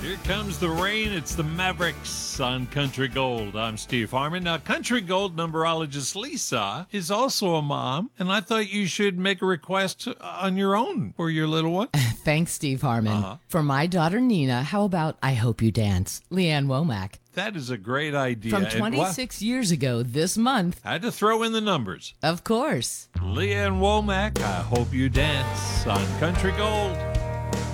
Here comes the rain. It's the Mavericks on Country Gold. I'm Steve Harmon. Now, Country Gold numerologist Lisa is also a mom, and I thought you should make a request on your own for your little one. Thanks, Steve Harmon. For my daughter Nina, how about I Hope You Dance? Leanne Womack. That is a great idea. From 26 years ago this month. I had to throw in the numbers. Of course. Leanne Womack, I Hope You Dance on Country Gold.